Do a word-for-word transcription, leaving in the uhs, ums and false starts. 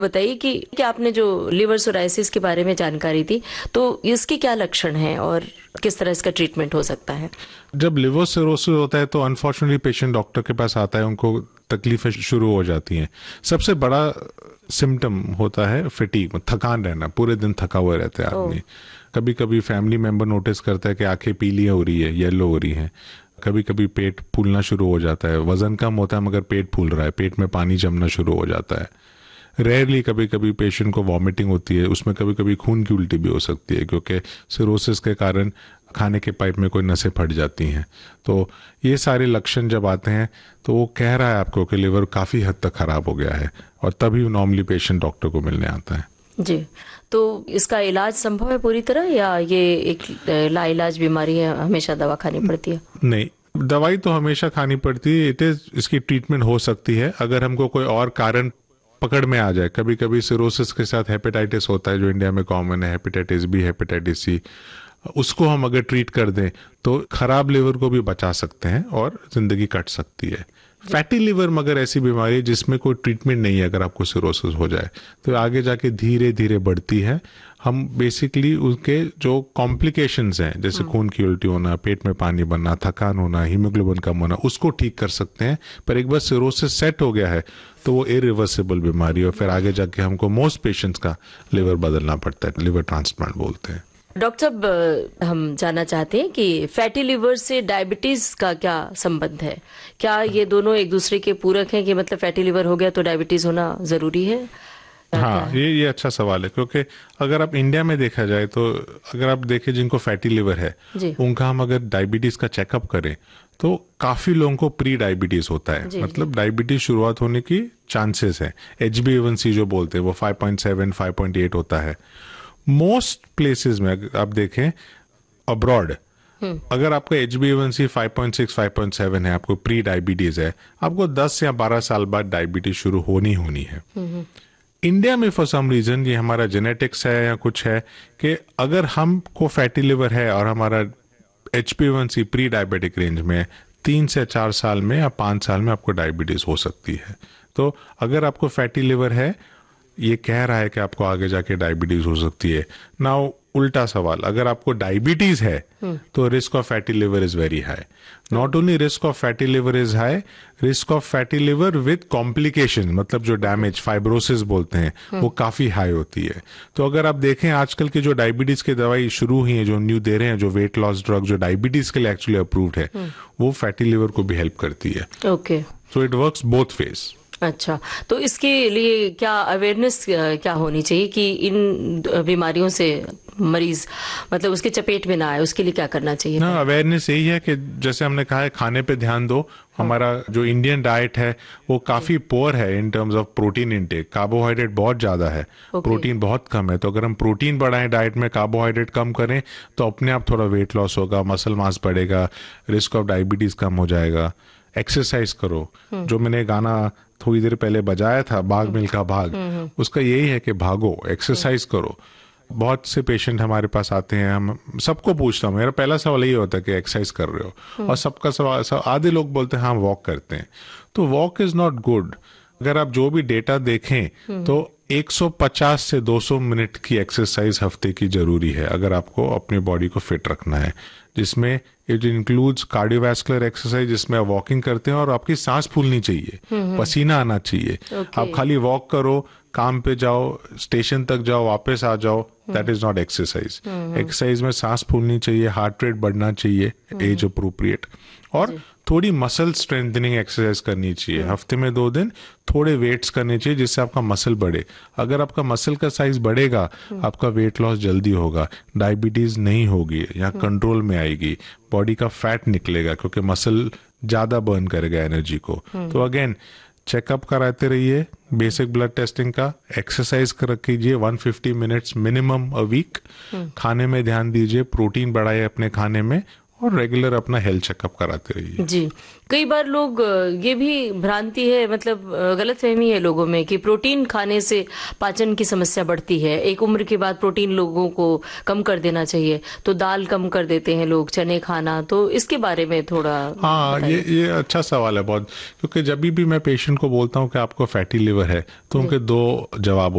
बताइए कि, कि आपने जो लिवर सोराइसिस के बारे में जानकारी दी, तो इसके क्या लक्षण हैं और किस तरह इसका ट्रीटमेंट हो सकता है? जब लिवर सिरोसिस होता है तो अनफॉर्चुनेटली पेशेंट डॉक्टर के पास आता है, उनको तकलीफें शुरू हो जाती हैं। सबसे बड़ा सिम्टम होता है फटीग, थकान रहना, पूरे दिन थका हुआ रहता है आदमी। कभी कभी फैमिली मेंबर नोटिस करता है कि आंखें पीली हो रही है, येलो हो रही हैं। कभी कभी पेट फूलना शुरू हो जाता है, वजन कम होता है मगर पेट फूल रहा है, पेट में पानी जमना शुरू हो जाता है। रेयरली कभी कभी पेशेंट को वॉमिटिंग होती है, उसमें कभी कभी खून की उल्टी भी हो सकती है क्योंकि सिरोसिस के कारण खाने के पाइप में कोई नसें फट जाती हैं। तो ये सारे लक्षण जब आते हैं तो वो कह रहा है आपको कि लिवर काफ़ी हद तक ख़राब हो गया है, और तभी नॉर्मली पेशेंट डॉक्टर को मिलने आता है। जी, तो इसका इलाज संभव है पूरी तरह, या ये एक लाइलाज बीमारी है, हमेशा दवा खानी पड़ती है? नहीं, दवाई तो हमेशा खानी पड़ती है। इट इज इसकी ट्रीटमेंट हो सकती है अगर हमको कोई और कारण पकड़ में आ जाए। कभी कभी सिरोसिस के साथ हेपेटाइटिस होता है जो इंडिया में कॉमन है, हेपेटाइटिस बी, हेपेटाइटिस सी। उसको हम अगर ट्रीट कर दें तो खराब लिवर को भी बचा सकते हैं और जिंदगी कट सकती है। फैटी लिवर मगर ऐसी बीमारी है जिसमें कोई ट्रीटमेंट नहीं है। अगर आपको सिरोसिस हो जाए तो आगे जाके धीरे धीरे बढ़ती है। हम बेसिकली उसके जो कॉम्प्लिकेशंस हैं, जैसे खून की उल्टी होना, पेट में पानी बनना, थकान होना, हीमोग्लोबिन कम होना, उसको ठीक कर सकते हैं। पर एक बार सिरोसिस सेट हो गया है तो वो इरिवर्सिबल बीमारी है, और फिर आगे जाके हमको मोस्ट पेशेंट्स का लिवर बदलना पड़ता है, लिवर ट्रांसप्लांट बोलते हैं। डॉक्टर साहब, हम जानना चाहते हैं कि फैटी लिवर से डायबिटीज का क्या संबंध है? क्या ये दोनों एक दूसरे के पूरक हैं कि मतलब फैटी लिवर हो गया तो डायबिटीज होना जरूरी है? हाँ, ये ये अच्छा सवाल है, क्योंकि अगर आप इंडिया में देखा जाए तो अगर आप देखें जिनको फैटी लिवर है उनका हम अगर डायबिटीज का चेकअप करें तो काफी लोगों को प्री डायबिटीज होता है, जी, मतलब डायबिटीज शुरुआत होने की चांसेस है। एच बी ए वन सी जो बोलते हैं वो five point seven, five point eight होता है मोस्ट प्लेसेस में। आप देखें अब्रॉड, अगर आपका एच बी ए वन सी five point six, five point seven है, आपको प्री डायबिटीज है, आपको दस या बारह साल बाद डायबिटीज शुरू होनी होनी है। इंडिया में फॉर सम रीजन ये हमारा जेनेटिक्स है या कुछ है कि अगर हमको फैटी लिवर है और हमारा एच बी ए one C pre diabetic range में, तीन से चार साल में या पांच साल में आपको डायबिटीज हो सकती है। तो अगर आपको फैटी लिवर है, ये कह रहा है कि आपको आगे जाके डायबिटीज हो सकती है। नाउ उल्टा सवाल, अगर आपको डायबिटीज है तो risk of fatty liver is very high. Not only risk of fatty liver is high, risk of fatty liver with complication, मतलब जो डैमेज, फाइब्रोसिस बोलते हैं, वो काफी हाई होती है। तो अगर आप देखें आजकल की जो डायबिटीज की दवाई शुरू हुई है, जो न्यू दे रहे हैं, जो वेट लॉस ड्रग जो डायबिटीज के लिए एक्चुअली अप्रूव्ड है, वो फैटी लिवर को भी हेल्प करती है। Okay, so it works both phase. अच्छा, तो इसके लिए क्या अवेयरनेस क्या होनी चाहिए कि इन बीमारियों से मरीज मतलब उसके चपेट में ना आए, उसके लिए क्या करना चाहिए? ना, अवेयरनेस यही है कि जैसे हमने कहा है, खाने पे ध्यान दो। हमारा जो इंडियन डाइट है वो काफी पुअर है in terms of protein intake. Carbohydrate बहुत ज्यादा है, प्रोटीन बहुत कम है। तो अगर हम प्रोटीन बढ़ाएं डाइट में, कार्बोहाइड्रेट कम करें, तो अपने आप थोड़ा वेट लॉस होगा, मसल मास बढ़ेगा, रिस्क ऑफ डायबिटीज कम हो जाएगा। एक्सरसाइज करो, जो मैंने गाना थोड़ी देर पहले बजाया था, भाग मिल्खा भाग, उसका यही है कि भागो, एक्सरसाइज करो। बहुत से पेशेंट हमारे पास आते हैं, हम सबको पूछता हूँ, मेरा पहला सवाल यही होता है कि एक्सरसाइज कर रहे हो, और सबका सवाल, आधे लोग बोलते हैं हाँ वॉक करते हैं। तो वॉक इज नॉट गुड। अगर आप जो भी डेटा देखें तो एक सौ पचास से दो सौ मिनट की एक्सरसाइज हफ्ते की जरूरी है अगर आपको अपनी बॉडी को फिट रखना है, जिसमें इट इंक्लूड्स कार्डियोवैस्कुलर एक्सरसाइज, जिसमें आप वॉकिंग करते हैं और आपकी सांस फूलनी चाहिए, पसीना आना चाहिए। okay. आप खाली वॉक करो, काम पे जाओ, स्टेशन तक जाओ, वापस आ जाओ, that is not exercise. Exercise में सांस फूलनी चाहिए, हार्ट रेट बढ़ना चाहिए एज अप्रोप्रिएट, और थोड़ी मसल स्ट्रेंथनिंग एक्सरसाइज करनी चाहिए। हफ्ते में दो दिन थोड़े वेट्स करने चाहिए जिससे आपका मसल बढ़े। अगर आपका मसल का साइज बढ़ेगा, आपका वेट लॉस जल्दी होगा, डायबिटीज नहीं होगी या कंट्रोल में आएगी, बॉडी का फैट निकलेगा क्योंकि मसल ज्यादा बर्न करेगा एनर्जी को। तो अगेन चेकअप कराते रहिए, बेसिक ब्लड टेस्टिंग का, एक्सरसाइज कर कीजिए एक सौ पचास मिनट्स मिनिमम अ वीक, खाने में ध्यान दीजिए, प्रोटीन बढ़ाइए अपने खाने में, और रेगुलर अपना हेल्थ चेकअप कराते रहिए। जी, कई बार लोग ये भी भ्रांति है, मतलब गलतफहमी है लोगों में कि प्रोटीन खाने से पाचन की समस्या बढ़ती है, एक उम्र के बाद प्रोटीन लोगों को कम कर देना चाहिए, तो दाल कम कर देते हैं लोग, चने खाना, तो इसके बारे में थोड़ा हाँ, ये ये अच्छा सवाल है बहुत, क्योंकि जब भी मैं पेशेंट को बोलता हूँ कि आपको फैटी लिवर है तो उनके दो जवाब